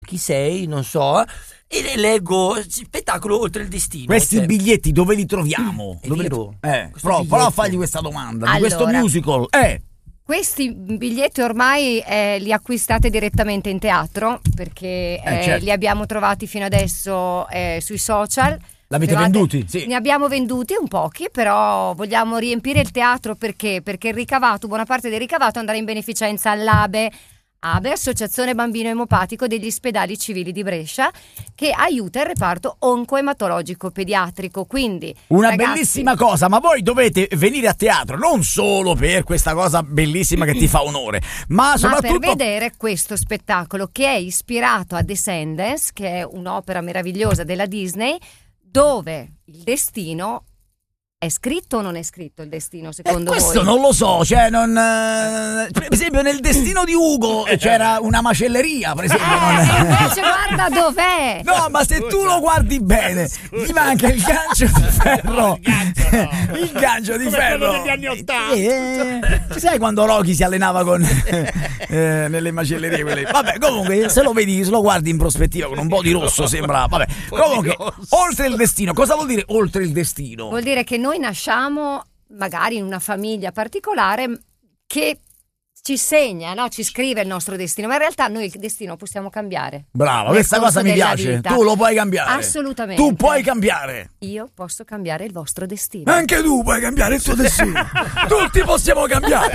chi sei, non so, e leggo spettacolo Oltre il destino. Questi biglietti dove li troviamo? È vero. Prova a fargli questa domanda. Allora, di questo musical questi biglietti ormai li acquistate direttamente in teatro, perché certo. li abbiamo trovati fino adesso sui social. L'avete venduti? Sì. Ne abbiamo venduti un pochi, però vogliamo riempire il teatro perché il ricavato, buona parte del ricavato andrà in beneficenza all'ABE, Associazione Bambino Emopatico degli Ospedali Civili di Brescia, che aiuta il reparto oncoematologico pediatrico. Quindi una ragazzi, bellissima cosa, ma voi dovete venire a teatro non solo per questa cosa bellissima che ti fa onore, ma soprattutto per vedere questo spettacolo che è ispirato a Descendants, che è un'opera meravigliosa della Disney, dove il destino è scritto o non è scritto, il destino secondo questo voi? non lo so, cioè per esempio nel destino di Ugo c'era una macelleria, per esempio invece guarda dov'è. No, ma se tu lo guardi bene gli manca il gancio di ferro. Il gancio di ferro quello degli anni '80. sai quando Rocky si allenava con nelle macellerie quelle. Vabbè, comunque se lo vedi, se lo guardi in prospettiva con un po' di rosso sembra, vabbè. Comunque Oltre il destino, cosa vuol dire Oltre il destino? Vuol dire che noi nasciamo magari in una famiglia particolare che ci segna, no? Ci scrive il nostro destino, ma in realtà noi il destino possiamo cambiare. Brava, questa cosa mi piace. Vita. Tu lo puoi cambiare. Assolutamente. Tu puoi cambiare. Io posso cambiare il vostro destino. Anche tu puoi cambiare il tuo destino. Tutti possiamo cambiare.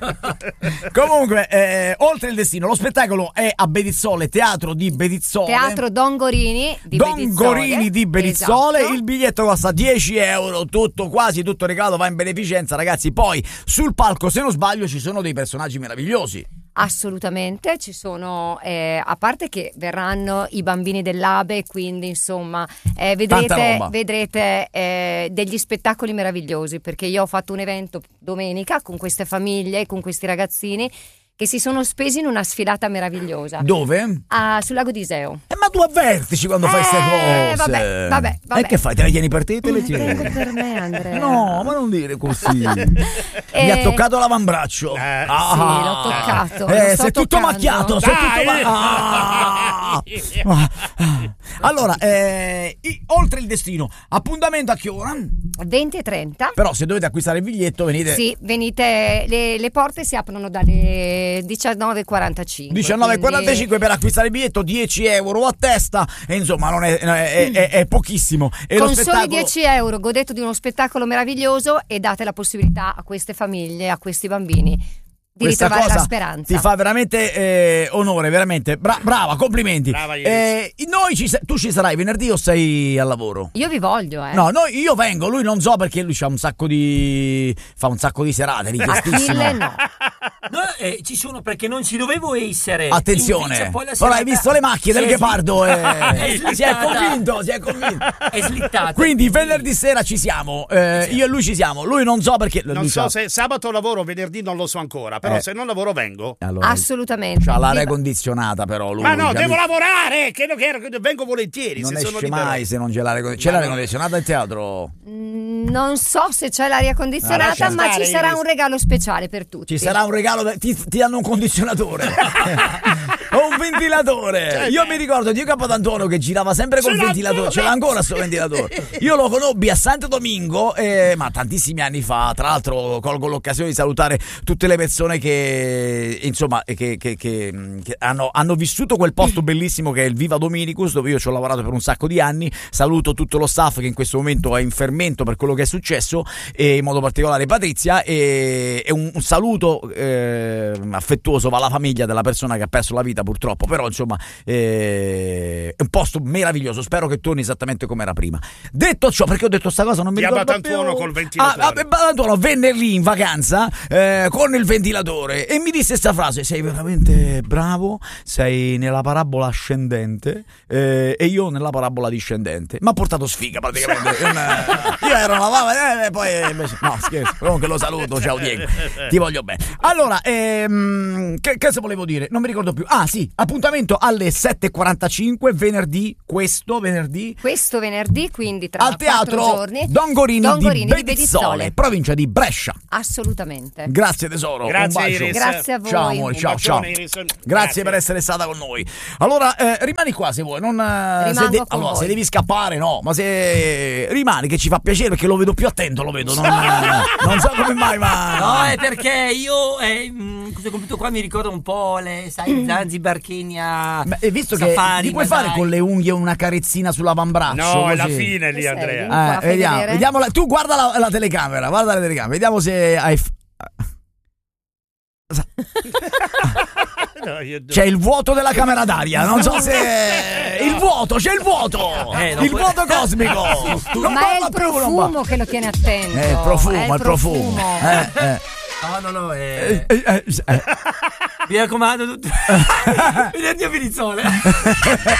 Comunque, Oltre il destino, lo spettacolo è a Bedizzole, teatro di Bedizzole. Teatro Dongorini di Dongorini di Bedizzole. Esatto. Il biglietto costa 10 euro, quasi tutto il regalo va in beneficenza, ragazzi. Poi sul palco, se non sbaglio, ci sono dei personaggi meravigliosi. Assolutamente, ci sono, a parte che verranno i bambini dell'ABE, quindi insomma vedrete degli spettacoli meravigliosi, perché io ho fatto un evento domenica con queste famiglie, con questi ragazzini che si sono spesi in una sfilata meravigliosa. Dove? Sul lago di Iseo. Ma tu avvertici quando fai queste cose. Vabbè. E che fai? Te le tieni per te? Te le tieni? Prego per me, Andrea. No, ma non dire così. Mi ha toccato l'avambraccio. Sì, l'ho toccato. Lo sto sei tutto toccando. macchiato. Sei tutto Allora, Oltre il destino, appuntamento a che ora? 20:30. Però se dovete acquistare il biglietto venite. Sì, venite. Le porte si aprono dalle 19:45. 19,45 per acquistare il biglietto, 10 euro a testa, e insomma non è pochissimo. E con lo spettacolo... soli 10 euro godete di uno spettacolo meraviglioso e date la possibilità a queste famiglie, a questi bambini di ritrovare la speranza. Ti fa veramente onore, veramente. Brava, complimenti. Brava, tu ci sarai venerdì o sei al lavoro? Io vi voglio, No, io vengo, lui non so perché lui fa un sacco di serate, richiestissime. Achille no. No, ci sono, perché non ci dovevo essere. Attenzione, Poi la però hai serata visto le macchie del ghepardo? Si è convinto. È slittata. Quindi venerdì sera ci siamo, io e lui ci siamo. Lui non so perché. Non so se sabato lavoro o venerdì, non lo so ancora. Però se non lavoro vengo. Allora, assolutamente. c'ha l'aria condizionata, però lui. Ma no, capito? devo lavorare, che vengo volentieri. Non se sono esce libero. mai se non c'è l'aria condizionata. C'è l'aria condizionata al teatro? Non so se c'è l'aria condizionata, lascia ma stare, ci sarà io un regalo speciale per tutti. Ci sarà un regalo, ti danno un condizionatore o un ventilatore. Cioè, Io mi ricordo Dio Capodantuono che girava sempre col ventilatore. Ce l'ha ancora sto ventilatore. Io lo conobbi a Santo Domingo, ma tantissimi anni fa. Tra l'altro colgo l'occasione di salutare tutte le persone che insomma che hanno vissuto quel posto bellissimo che è il Viva Dominicus, dove io ci ho lavorato per un sacco di anni. Saluto tutto lo staff che in questo momento è in fermento per quello che è successo, e in modo particolare Patrizia, e un saluto affettuoso va alla famiglia della persona che ha perso la vita purtroppo, però insomma è un posto meraviglioso, spero che torni esattamente come era prima. Detto ciò, perché ho detto sta cosa non mi ricordo Batantuono più. col ventilatore. Batantuono venne lì in vacanza con il ventilatore e mi disse sta frase: sei veramente bravo, sei nella parabola ascendente e io nella parabola discendente. Mi ha portato sfiga praticamente. Io ero una mamma e poi invece, no, scherzo, comunque lo saluto, ciao Diego, ti voglio bene. Allora, che cosa volevo dire? Non mi ricordo più. Ah sì, appuntamento alle 7:45 venerdì, questo venerdì, quindi tra al 4 teatro giorni. Don Gorini di di Bedizzole, provincia di Brescia. Assolutamente. Grazie tesoro. Grazie, un bacio. Iris. Grazie a voi. Ciao amore, Un ciao. bacione, Iris. Grazie per essere stata con noi. Allora, rimani qua se vuoi. Rimango con allora, voi. se devi scappare, no. Ma se rimani, che ci fa piacere perché lo vedo più attento, lo vedo. Non so come mai, ma. No, è perché io questo computer qua mi ricorda un po' sai, Zanzibar, Kenya. Beh, visto Safari, che ti puoi ma fare dai. con le unghie una carezzina sull'avambraccio. No, è la così. fine lì, Che sei? Andrea. Qua, fai Vediamo, vedere. vediamo tu guarda la telecamera, vediamo se hai. No, C'è il vuoto della camera d'aria, non so se c'è il vuoto, no, il vuoto cosmico. Non Ma è parla il più, non profumo parla. che lo tiene attento. È il profumo. No, mi raccomando, venerdì a Bedizzole.